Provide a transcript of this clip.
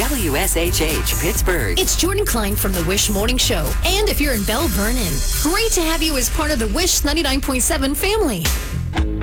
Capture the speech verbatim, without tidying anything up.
W S H H Pittsburgh. It's Jordan Klein from the Wish Morning Show. And if you're in Bell Vernon, great to have you as part of the Wish ninety-nine point seven family.